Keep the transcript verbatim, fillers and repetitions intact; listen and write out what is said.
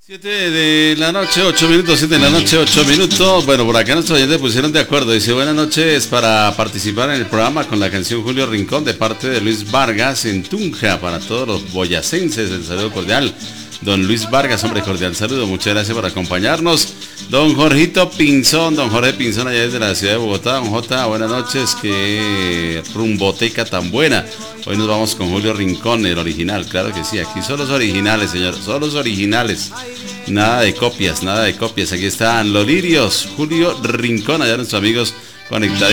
siete de la noche, ocho minutos, siete de la noche, ocho minutos. Bueno, por acá nuestros oyentes pusieron de acuerdo. Dice, buenas noches, para participar en el programa con la canción Julio Rincón de parte de Luis Vargas en Tunja, para todos los boyacenses, el saludo cordial. Don Luis Vargas, hombre, cordial saludo, muchas gracias por acompañarnos. Don Jorgito Pinzón, don Jorge Pinzón allá desde la ciudad de Bogotá. Don J, buenas noches, qué rumboteca tan buena. Hoy nos vamos con Julio Rincón, el original, claro que sí, aquí son los originales, señor, son los originales. Nada de copias, nada de copias, aquí están los lirios, Julio Rincón, allá nuestros amigos conectados.